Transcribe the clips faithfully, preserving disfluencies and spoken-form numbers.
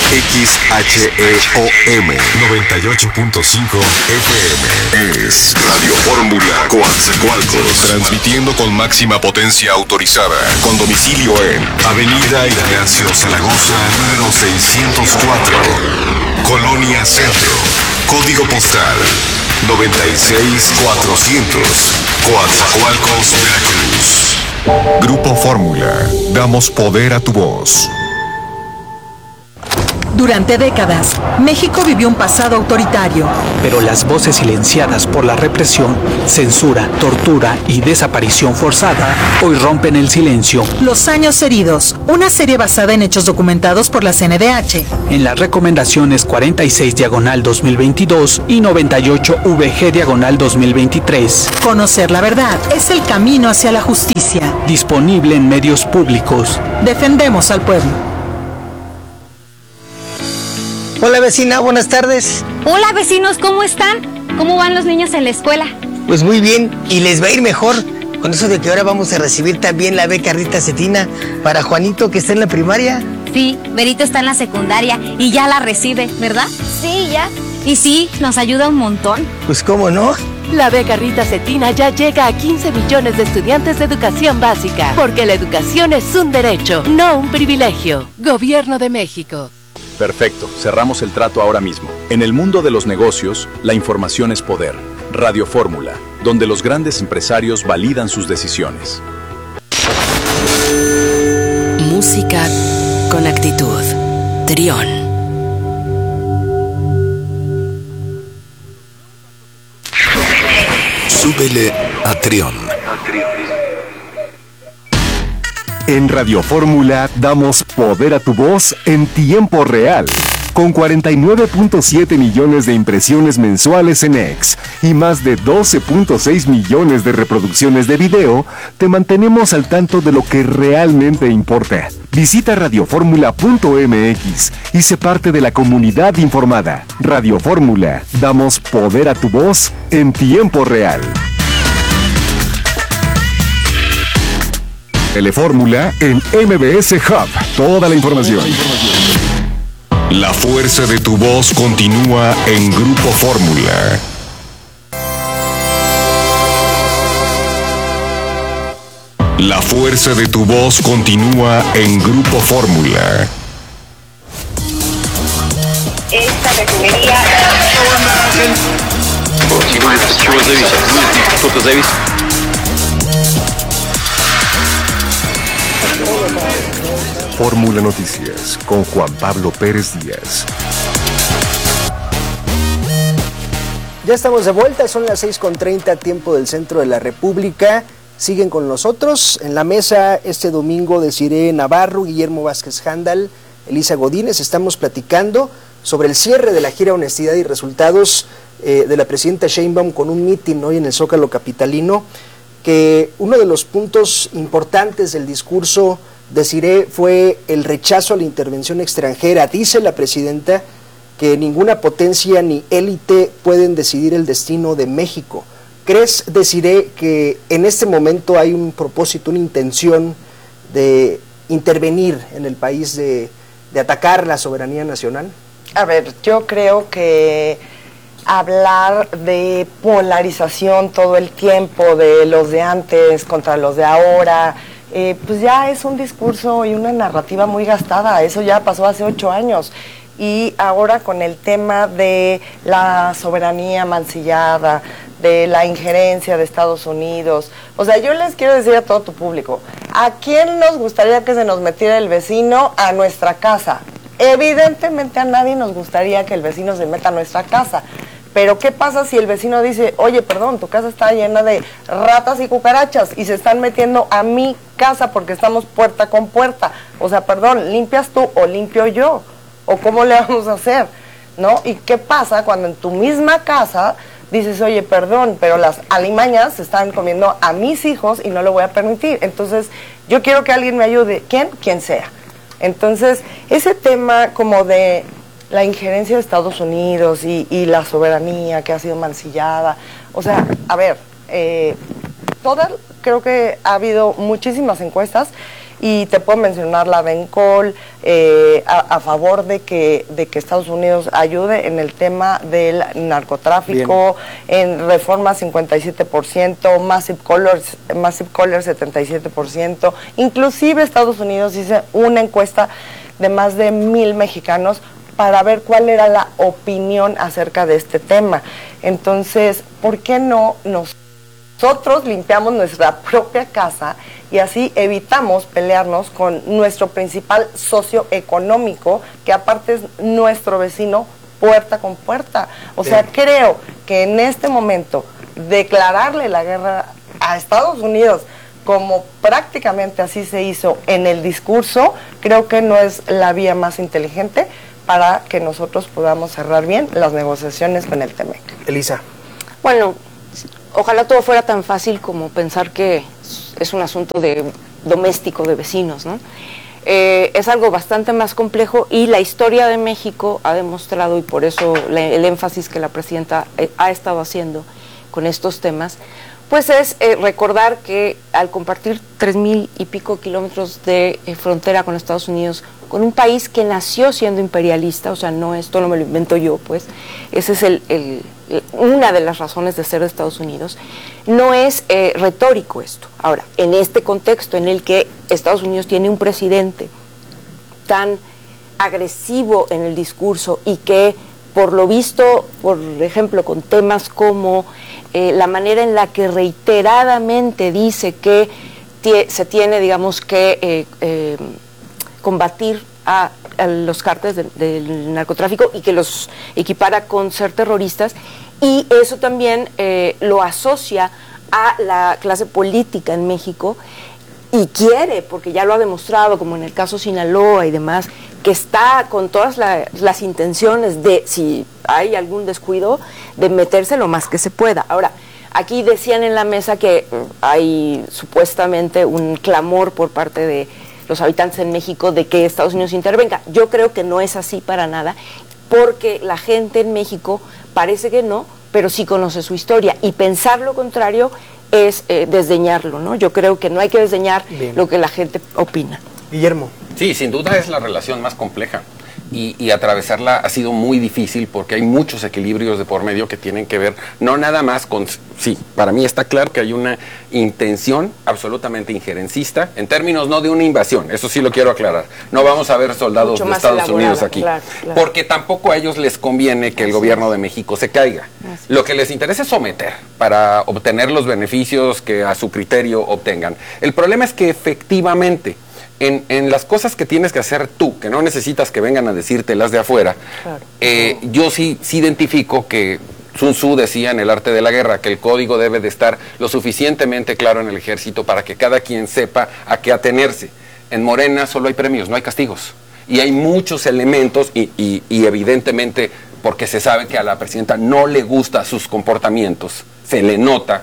X H E O M noventa y ocho punto cinco F M. Es Radio Fórmula Coatzacoalcos, transmitiendo con máxima potencia autorizada, con domicilio en Avenida Ignacio Zaragoza, número seiscientos cuatro, Colonia Centro, código postal noventa y seis mil cuatrocientos, Coatzacoalcos, Veracruz. Grupo Fórmula, damos poder a tu voz. Durante décadas, México vivió un pasado autoritario. Pero las voces silenciadas por la represión, censura, tortura y desaparición forzada hoy rompen el silencio. Los años heridos, una serie basada en hechos documentados por la C N D H. En las recomendaciones cuarenta y seis diagonal dos mil veintidós y noventa y ocho V G diagonal dos mil veintitrés. Conocer la verdad es el camino hacia la justicia. Disponible en medios públicos. Defendemos al pueblo. Hola vecina, buenas tardes. Hola vecinos, ¿cómo están? ¿Cómo van los niños en la escuela? Pues muy bien, y les va a ir mejor con eso de que ahora vamos a recibir también la beca Rita Cetina para Juanito, que está en la primaria. Sí, Berito está en la secundaria y ya la recibe, ¿verdad? Sí, ya. Y sí, nos ayuda un montón. Pues cómo no. La beca Rita Cetina ya llega a quince millones de estudiantes de educación básica, porque la educación es un derecho, no un privilegio. Gobierno de México. Perfecto, cerramos el trato ahora mismo. En el mundo de los negocios, la información es poder. Radio Fórmula, donde los grandes empresarios validan sus decisiones. Música con actitud. Trión. Súbele a Trión. En Radio Fórmula damos poder a tu voz en tiempo real. Con cuarenta y nueve punto siete millones de impresiones mensuales en X y más de doce punto seis millones de reproducciones de video, te mantenemos al tanto de lo que realmente importa. Visita radioformula punto m x y sé parte de la comunidad informada. Radio Fórmula, damos poder a tu voz en tiempo real. Telefórmula en M B S Hub. Toda la información. La fuerza de tu voz continúa en Grupo Fórmula. La fuerza de tu voz continúa en Grupo Fórmula. Esta refinería... Fórmula Noticias con Juan Pablo Pérez Díaz. Ya estamos de vuelta, son las seis con treinta, tiempo del centro de la República. Siguen con nosotros en la mesa este domingo Desiree Navarro, Guillermo Vázquez Handal, Elisa Godínez. Estamos platicando sobre el cierre de la gira Honestidad y Resultados eh, de la presidenta Sheinbaum con un mitin hoy en el Zócalo capitalino, que uno de los puntos importantes del discurso, Desiree, fue el rechazo a la intervención extranjera. Dice la presidenta que ninguna potencia ni élite pueden decidir el destino de México. ¿Crees, Desiree, que en este momento hay un propósito, una intención de intervenir en el país, de, de atacar la soberanía nacional? A ver, yo creo que hablar de polarización todo el tiempo, de los de antes contra los de ahora, eh, pues ya es un discurso y una narrativa muy gastada. Eso ya pasó hace ocho años. Y ahora con el tema de la soberanía mancillada, de la injerencia de Estados Unidos, o sea, yo les quiero decir a todo tu público, ¿a quién nos gustaría que se nos metiera el vecino a nuestra casa? Evidentemente a nadie nos gustaría que el vecino se meta a nuestra casa. Pero ¿qué pasa si el vecino dice, oye, perdón, tu casa está llena de ratas y cucarachas y se están metiendo a mi casa porque estamos puerta con puerta? O sea, perdón, ¿limpias tú o limpio yo? ¿O cómo le vamos a hacer? ¿No? ¿Y qué pasa cuando en tu misma casa dices, oye, perdón, pero las alimañas se están comiendo a mis hijos y no lo voy a permitir? Entonces, yo quiero que alguien me ayude. ¿Quién? Quien sea. Entonces, ese tema como de la injerencia de Estados Unidos y, y la soberanía que ha sido mancillada, o sea, a ver, eh, todas, creo que ha habido muchísimas encuestas y te puedo mencionar la Bencol, eh, a, a favor de que, de que Estados Unidos ayude en el tema del narcotráfico, bien, en reforma cincuenta y siete por ciento, Massive Colors, Massive Colors setenta y siete por ciento, inclusive Estados Unidos hizo una encuesta de más de mil mexicanos para ver cuál era la opinión acerca de este tema. Entonces, ¿por qué no nosotros limpiamos nuestra propia casa y así evitamos pelearnos con nuestro principal socio económico, que aparte es nuestro vecino puerta con puerta? O sea, creo que en este momento declararle la guerra a Estados Unidos, como prácticamente así se hizo en el discurso, creo que no es la vía más inteligente para que nosotros podamos cerrar bien las negociaciones con el Temec. Elisa. Bueno, ojalá todo fuera tan fácil como pensar que es un asunto de doméstico, de vecinos, ¿no? Eh, es algo bastante más complejo y la historia de México ha demostrado, y por eso le, el énfasis que la presidenta eh, ha estado haciendo con estos temas, pues es eh, recordar que al compartir tres mil y pico kilómetros de eh, frontera con Estados Unidos, con un país que nació siendo imperialista, o sea, no, esto no me lo invento yo, pues, esa es el, el, el, una de las razones de ser de Estados Unidos, no es eh, retórico esto. Ahora, en este contexto en el que Estados Unidos tiene un presidente tan agresivo en el discurso y que, por lo visto, por ejemplo, con temas como eh, la manera en la que reiteradamente dice que se tiene, digamos, que eh, eh, combatir a, a los cárteles de, del narcotráfico y que los equipara con ser terroristas, y eso también eh, lo asocia a la clase política en México, y quiere, porque ya lo ha demostrado, como en el caso Sinaloa y demás, que está con todas la, las intenciones de, si hay algún descuido, de meterse lo más que se pueda. Ahora, aquí decían en la mesa que hay supuestamente un clamor por parte de los habitantes en México de que Estados Unidos intervenga. Yo creo que no es así para nada, porque la gente en México parece que no, pero sí conoce su historia, y pensar lo contrario es eh, desdeñarlo, ¿no? Yo creo que no hay que desdeñar Bien. lo que la gente opina. Guillermo. Sí, sin duda es la relación más compleja. Y, y atravesarla ha sido muy difícil porque hay muchos equilibrios de por medio que tienen que ver, no nada más con, sí, para mí está claro que hay una intención absolutamente injerencista, en términos no de una invasión, eso sí lo quiero aclarar, no vamos a ver soldados Mucho de Estados Unidos aquí, claro, claro. porque tampoco a ellos les conviene que el gobierno de México se caiga. Lo que les interesa es someter para obtener los beneficios que a su criterio obtengan. El problema es que efectivamente, En, en las cosas que tienes que hacer tú, que no necesitas que vengan a decirte las de afuera, claro. eh, yo sí, sí identifico que Sun Tzu decía en El arte de la guerra que el código debe de estar lo suficientemente claro en el ejército para que cada quien sepa a qué atenerse. En Morena solo hay premios, no hay castigos. Y hay muchos elementos y, y, y evidentemente porque se sabe que a la presidenta no le gustan sus comportamientos, se le nota,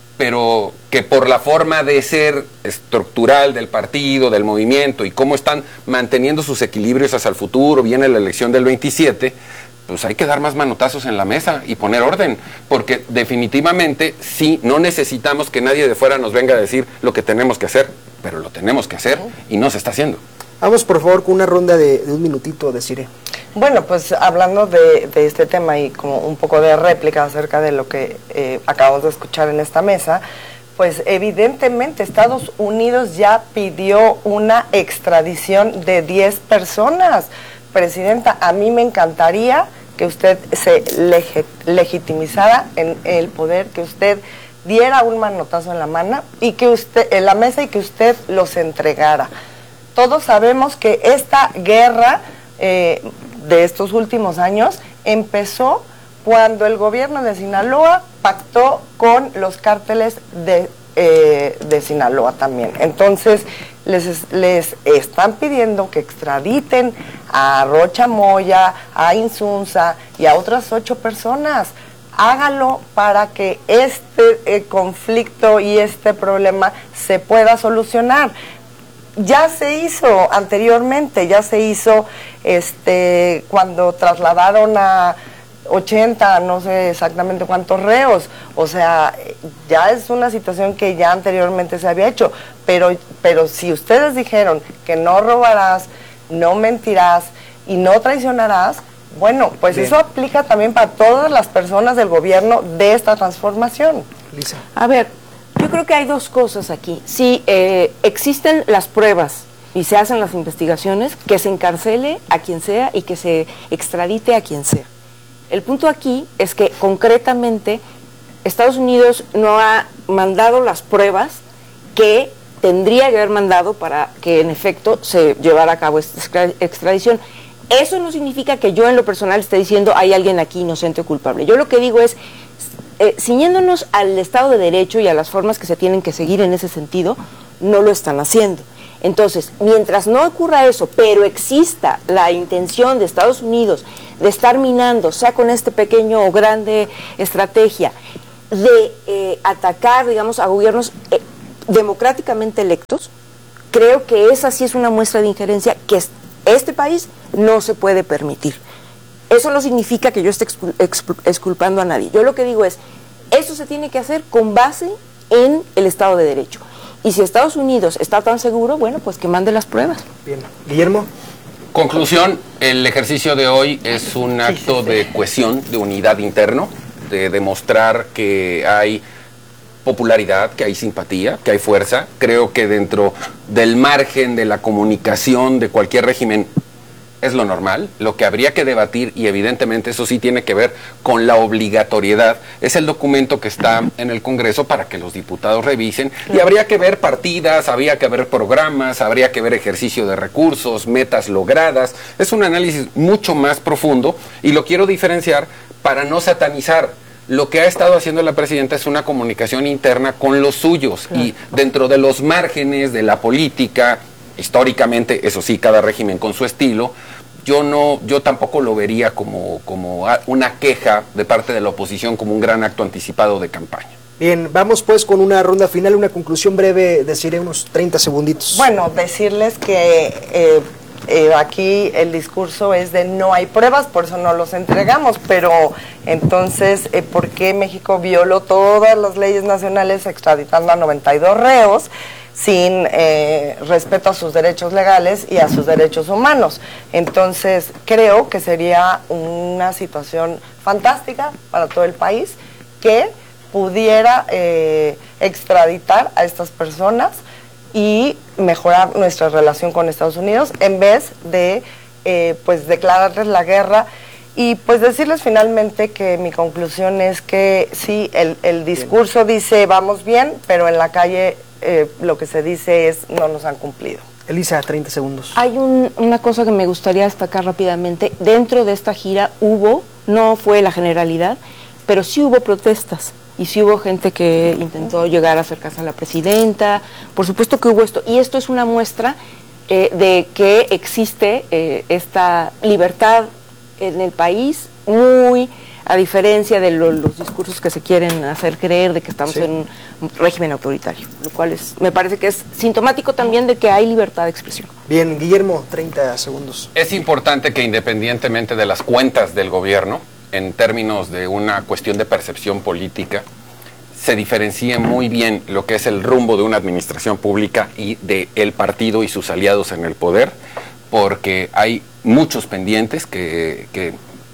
pero que por la forma de ser estructural del partido, del movimiento y cómo están manteniendo sus equilibrios hacia el futuro, viene la elección del veintisiete, pues hay que dar más manotazos en la mesa y poner orden, porque definitivamente sí, no necesitamos que nadie de fuera nos venga a decir lo que tenemos que hacer, pero lo tenemos que hacer y no se está haciendo. Vamos por favor con una ronda de, de un minutito de Cire. Bueno, pues hablando de, de este tema y como un poco de réplica acerca de lo que eh, acabamos de escuchar en esta mesa, pues evidentemente Estados Unidos ya pidió una extradición de diez personas. Presidenta, a mí me encantaría que usted se lege, legitimizara en el poder, que usted diera un manotazo en la mano y que usted en la mesa y que usted los entregara. Todos sabemos que esta guerra eh, de estos últimos años empezó cuando el gobierno de Sinaloa pactó con los cárteles de, eh, de Sinaloa también. Entonces, les, les están pidiendo que extraditen a Rocha Moya, a Insunza y a otras ocho personas. Hágalo para que este eh, conflicto y este problema se pueda solucionar. Ya se hizo anteriormente, ya se hizo este cuando trasladaron a ochenta, no sé exactamente cuántos reos. O sea, ya es una situación que ya anteriormente se había hecho. Pero, pero si ustedes dijeron que no robarás, no mentirás y no traicionarás, bueno, pues Bien. Eso aplica también para todas las personas del gobierno de esta transformación. Lisa. A ver, yo creo que hay dos cosas aquí. Si eh, existen las pruebas y se hacen las investigaciones, que se encarcele a quien sea y que se extradite a quien sea. El punto aquí es que concretamente Estados Unidos no ha mandado las pruebas que tendría que haber mandado para que en efecto se llevara a cabo esta extradición. Eso no significa que yo en lo personal esté diciendo hay alguien aquí inocente o culpable. Yo lo que digo es, eh, ciñéndonos al Estado de Derecho y a las formas que se tienen que seguir en ese sentido, no lo están haciendo. Entonces, mientras no ocurra eso, pero exista la intención de Estados Unidos de estar minando, sea con este pequeño o grande estrategia, de eh, atacar, digamos, a gobiernos eh, democráticamente electos, creo que esa sí es una muestra de injerencia que es, este país no se puede permitir. Eso no significa que yo esté expul expul exculpando a nadie. Yo lo que digo es, eso se tiene que hacer con base en el Estado de Derecho. Y si Estados Unidos está tan seguro, bueno, pues que mande las pruebas. Bien. Guillermo. Conclusión, el ejercicio de hoy es un acto de cohesión, de unidad interno, de demostrar que hay popularidad, que hay simpatía, que hay fuerza. Creo que dentro del margen de la comunicación de cualquier régimen es lo normal. Lo que habría que debatir, y evidentemente eso sí tiene que ver con la obligatoriedad, es el documento que está en el Congreso para que los diputados revisen, y habría que ver partidas, habría que ver programas, habría que ver ejercicio de recursos, metas logradas. Es un análisis mucho más profundo y lo quiero diferenciar para no satanizar. Lo que ha estado haciendo la presidenta es una comunicación interna con los suyos, claro. Y dentro de los márgenes de la política, históricamente, eso sí, cada régimen con su estilo, yo no, yo tampoco lo vería como, como una queja de parte de la oposición, como un gran acto anticipado de campaña. Bien, vamos pues con una ronda final, una conclusión breve, deciré unos treinta segunditos. Bueno, decirles que eh, eh, aquí el discurso es de no hay pruebas, por eso no los entregamos, pero entonces, eh, ¿por qué México violó todas las leyes nacionales extraditando a noventa y dos reos? Sin eh, respeto a sus derechos legales y a sus derechos humanos. Entonces, creo que sería una situación fantástica para todo el país que pudiera eh, extraditar a estas personas y mejorar nuestra relación con Estados Unidos en vez de eh, pues declararles la guerra. Y pues decirles finalmente que mi conclusión es que sí, el, el discurso bien. Dice vamos bien, pero en la calle eh, lo que se dice es no nos han cumplido. Elisa, treinta segundos. Hay un, una cosa que me gustaría destacar rápidamente. Dentro de esta gira hubo, no fue la generalidad, pero sí hubo protestas. Y sí hubo gente que intentó llegar a acercarse a la presidenta. Por supuesto que hubo esto. Y esto es una muestra eh, de que existe eh, esta libertad en el país, muy a diferencia de lo, los discursos que se quieren hacer creer de que estamos sí. en un régimen autoritario, lo cual es, me parece que es sintomático también de que hay libertad de expresión. Bien, Guillermo, treinta segundos. Es importante que independientemente de las cuentas del gobierno, en términos de una cuestión de percepción política, se diferencie muy bien lo que es el rumbo de una administración pública y de el partido y sus aliados en el poder, porque hay muchos pendientes que, que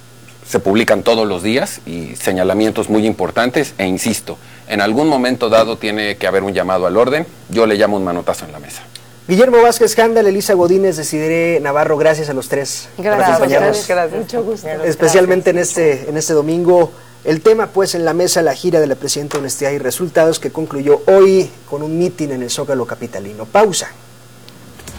se publican todos los días y señalamientos muy importantes, e insisto, en algún momento dado tiene que haber un llamado al orden. Yo le llamo un manotazo en la mesa. Guillermo Vázquez Handal, Elisa Godínez, Decidere Navarro, gracias a los tres. Gracias, por gracias, gracias. Mucho gusto. Especialmente gracias. en este en este domingo. El tema, pues, en la mesa, la gira de la Presidenta de Honestidad y Resultados, que concluyó hoy con un mitin en el Zócalo capitalino. Pausa.